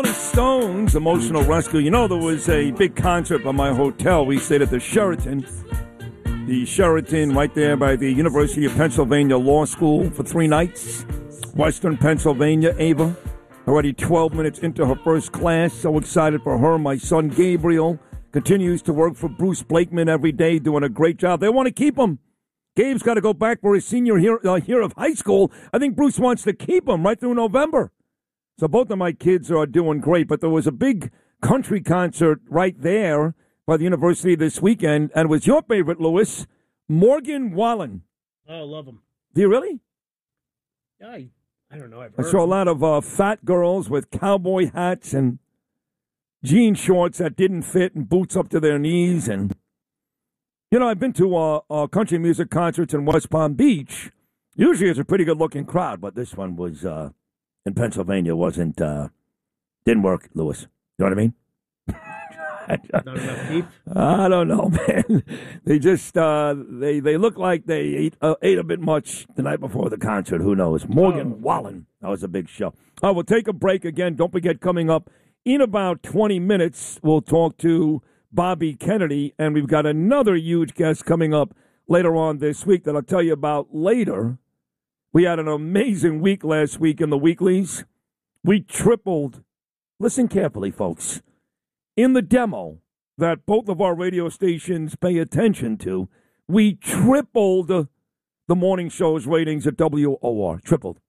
Stones, Emotional Rescue. You know, there was a big concert by my hotel. We stayed at the Sheraton. The Sheraton right there by the University of Pennsylvania Law School for 3 nights. Western Pennsylvania, Ava. Already 12 minutes into her first class. So excited for her. My son Gabriel continues to work for Bruce Blakeman every day, doing a great job. They want to keep him. Gabe's got to go back for his senior year of high school. I think Bruce wants to keep him right through November. So both of my kids are doing great, but there was a big country concert right there by the university this weekend, and it was your favorite, Lewis, Morgan Wallen. Oh, I love him. Do you really? I don't know. I saw a lot of fat girls with cowboy hats and jean shorts that didn't fit and boots up to their knees. And, you know, I've been to country music concerts in West Palm Beach. Usually it's a pretty good-looking crowd, but this one was... in Pennsylvania didn't work, Lewis. You know what I mean? Not enough deep? I don't know, man. They just, they look like they ate a bit much the night before the concert. Who knows? Morgan Wallen. That was a big show. We'll take a break again. Don't forget, coming up in about 20 minutes, we'll talk to Bobby Kennedy, and we've got another huge guest coming up later on this week that I'll tell you about later. We had an amazing week last week in the weeklies. We tripled, listen carefully, folks, in the demo that both of our radio stations pay attention to, we tripled the morning show's ratings at WOR. Tripled.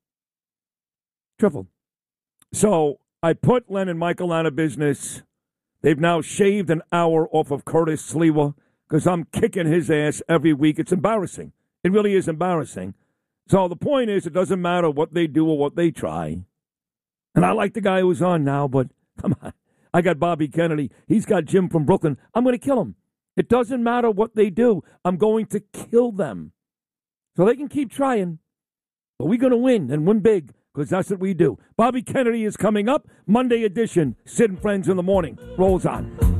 So I put Len and Michael out of business. They've now shaved an hour off of Curtis Sliwa because I'm kicking his ass every week. It's embarrassing. It really is embarrassing. So the point is, it doesn't matter what they do or what they try. And I like the guy who's on now, but come on. I got Bobby Kennedy. He's got Jim from Brooklyn. I'm going to kill him. It doesn't matter what they do. I'm going to kill them. So they can keep trying. But we're going to win and win big because that's what we do. Bobby Kennedy is coming up. Monday edition. Sid and Friends in the Morning. Rolls on.